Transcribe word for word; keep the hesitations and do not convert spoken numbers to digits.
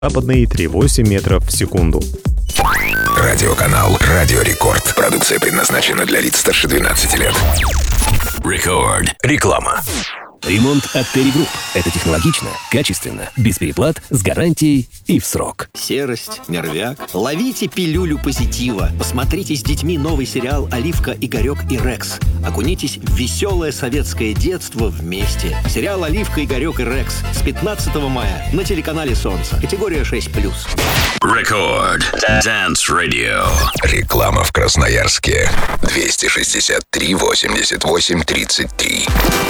западный три целых восемь десятых метров в секунду. Радиоканал «Радио Рекорд». Продукция предназначена для лиц старше двенадцати лет. Рекорд. Реклама. Ремонт от Терри Групп. Это технологично, качественно, без переплат, с гарантией и в срок. Серость, нервяк. Ловите пилюлю позитива. Посмотрите с детьми новый сериал «Оливка, Игорек и Рекс». Окунитесь в веселое советское детство вместе. Сериал «Оливка, Игорек и Рекс» с пятнадцатого мая на телеканале «Солнце». Категория шесть плюс. Рекорд. Dance Radio. Реклама в Красноярске. двести шестьдесят три восемьдесят восемь тридцать три.